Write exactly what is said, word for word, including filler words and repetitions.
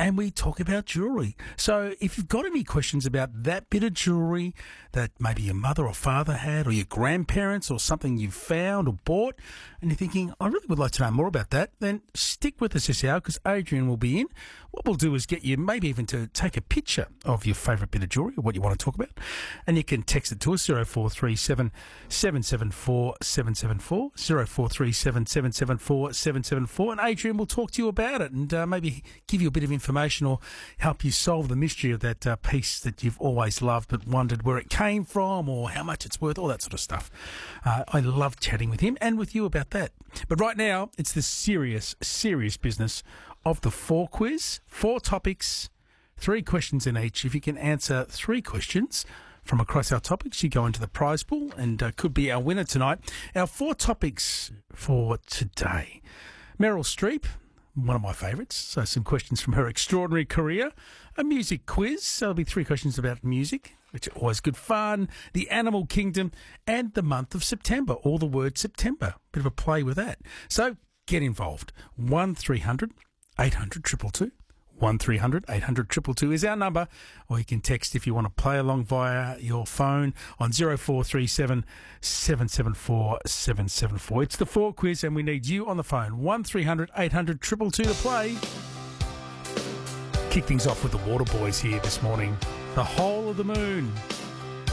and we talk about jewellery. So if you've got any questions about that bit of jewellery that maybe your mother or father had, or your grandparents, or something you've found or bought, and you're thinking, I really would like to know more about that, then stick with us this hour because Adrian will be in. What we'll do is get you maybe even to take a picture of your favourite bit of jewellery or what you want to talk about, and you can text it to us, zero four three seven, seven seven four, seven seven four, zero four three seven, seven seven four, seven seven four, and Adrian will talk to you about it and uh, maybe give you a bit of information or help you solve the mystery of that uh, piece that you've always loved but wondered where it came from or how much it's worth, all that sort of stuff. Uh, I love chatting with him and with you about that. But right now, it's the serious, serious business of the four quiz. Four topics, three questions in each. If you can answer three questions from across our topics, you go into the prize pool and uh, could be our winner tonight. Our four topics for today. Meryl Streep, one of my favourites. So some questions from her extraordinary career. A music quiz. So there'll be three questions about music, which are always good fun. The Animal Kingdom and the month of September, or the word September. Bit of a play with that. So get involved. one three hundred eight hundred two two two. one three hundred eight hundred two two two is our number, or you can text if you want to play along via your phone on zero four three seven, seven seven four, seven seven four. It's the four quiz and we need you on the phone. one three hundred eight hundred two two two to play. Kick things off with the Waterboys here this morning. The Whole of the Moon.